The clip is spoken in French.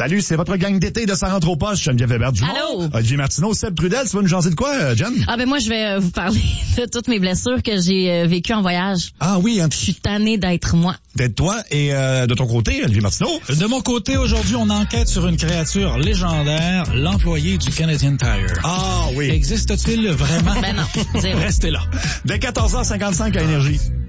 Salut, c'est votre gang d'été de Ça rentre au poche. Geneviève Hébert-Dumont. Allô. Olivier Martineau, Seb Trudel. Tu vas nous jaser de quoi, Jen? Ah ben moi, je vais vous parler de toutes mes blessures que j'ai vécues en voyage. Ah oui, hein. Je suis tannée d'être moi. D'être toi et de ton côté, Olivier Martineau. De mon côté, aujourd'hui, on enquête sur une créature légendaire, l'employé du Canadian Tire. Ah oui. Existe-t-il vraiment? Ben non, zéro. Restez là. Dès 14h55 à Énergie.